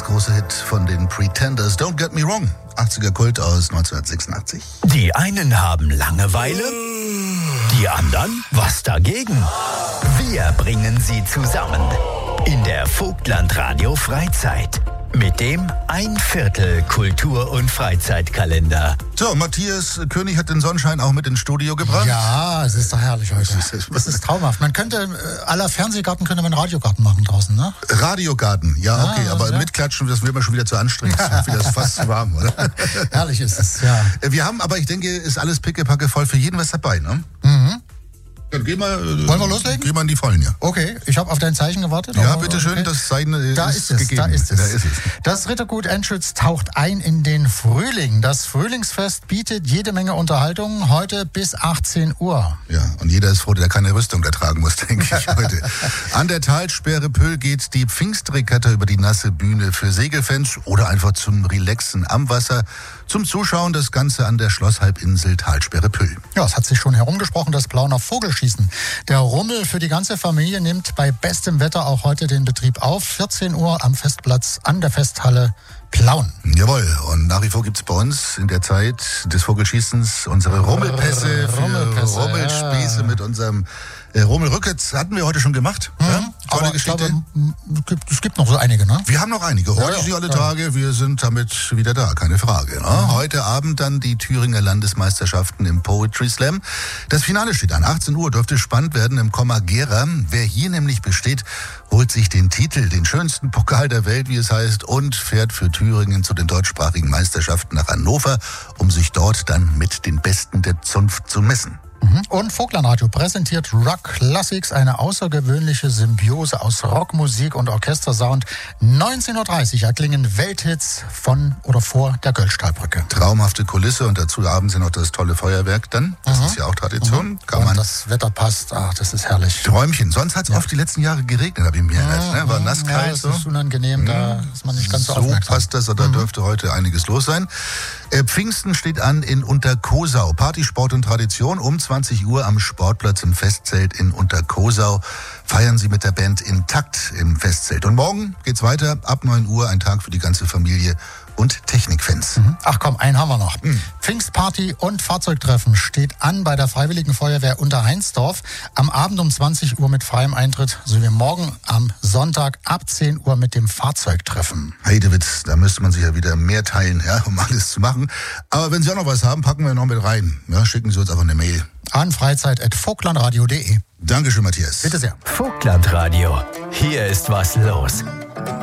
ganz große Hit von den Pretenders, Don't Get Me Wrong, 80er Kult aus 1986. Die einen haben Langeweile, die anderen was dagegen. Wir bringen sie zusammen in der Vogtland Radio Freizeit mit dem 1/4 Kultur- und Freizeitkalender. So, Matthias König hat den Sonnenschein auch mit ins Studio gebracht. Ja, es ist doch herrlich heute. Es ist traumhaft. Man könnte, aller Fernsehgarten könnte man einen Radiogarten machen draußen, ne? Radiogarten, ja, okay, aber ja. Mitklatschen, das wird mir schon wieder zu anstrengend. Das ist fast zu warm, oder? Herrlich ist es, ja. Wir haben, aber ich denke, ist alles pickepacke voll, für jeden was dabei, ne? Mhm. Dann gehen wir, wollen wir loslegen? Gehen wir in die Vollen, ja. Okay, ich habe auf dein Zeichen gewartet. Ja, bitteschön, okay. Das Zeichen ist gegeben. Da ist es. Das Rittergut Enschütz taucht ein in den Frühling. Das Frühlingsfest bietet jede Menge Unterhaltung, heute bis 18 Uhr. Ja, und jeder ist froh, der keine Rüstung da tragen muss, denke ich heute. An der Talsperre Püll geht die Pfingstregatta über die nasse Bühne für Segelfans oder einfach zum Relaxen am Wasser. Zum Zuschauen das Ganze an der Schlosshalbinsel Talsperre Püll. Ja, es hat sich schon herumgesprochen, das Plauner Vogelschießen. Der Rummel für die ganze Familie nimmt bei bestem Wetter auch heute den Betrieb auf. 14 Uhr am Festplatz an der Festhalle Plauen. Jawohl, und nach wie vor gibt es bei uns in der Zeit des Vogelschießens unsere Rummelpässe für Rummelspäße, ja. Mit unserem Rummelrückwärts hatten wir heute schon gemacht. Ja? Aber ich glaube, es gibt noch so einige, ne? Wir haben noch einige. Heute sind alle Tage. Wir sind damit wieder da, keine Frage. Ne? Heute Abend dann die Thüringer Landesmeisterschaften im Poetry Slam. Das Finale steht an. 18 Uhr dürfte spannend werden im Komma Gera. Wer hier nämlich besteht, holt sich den Titel, den schönsten Pokal der Welt, wie es heißt, und fährt für Thüringen zu den deutschsprachigen Meisterschaften nach Hannover, um sich dort dann mit den Besten der Zunft zu messen. Und Vogtland Radio präsentiert Rock Classics, eine außergewöhnliche Symbiose aus Rockmusik und Orchestersound. 19.30 Uhr erklingen Welthits von oder vor der Göllstahlbrücke. Traumhafte Kulisse und dazu abends ja noch das tolle Feuerwerk dann. Das ist ja auch Tradition. Kann man das Wetter passt, ach, das ist herrlich. Träumchen. Sonst hat es oft die letzten Jahre geregnet, habe ich mir gehört. Ne? War nass, kalt. Ja, das ist unangenehm, da ist man nicht ganz so aufmerksam. So passt das, da dürfte heute einiges los sein. Pfingsten steht an in Unterkosau. Party, Sport und Tradition. Um 20 Uhr am Sportplatz im Festzelt in Unterkosau feiern sie mit der Band Intakt im Festzelt. Und morgen geht's weiter, ab 9 Uhr, ein Tag für die ganze Familie und Technikfans. Ach komm, einen haben wir noch. Pfingstparty und Fahrzeugtreffen steht an bei der Freiwilligen Feuerwehr Unterheinsdorf. Am Abend um 20 Uhr mit freiem Eintritt, sowie morgen am Sonntag ab 10 Uhr mit dem Fahrzeugtreffen. Heidewitz, da müsste man sich ja wieder mehr teilen, ja, um alles zu machen. Aber wenn Sie auch noch was haben, packen wir noch mit rein. Ja, schicken Sie uns einfach eine Mail. An freizeit@vogtlandradio.de. Dankeschön, Matthias. Bitte sehr. Vogtland Radio. Hier ist was los.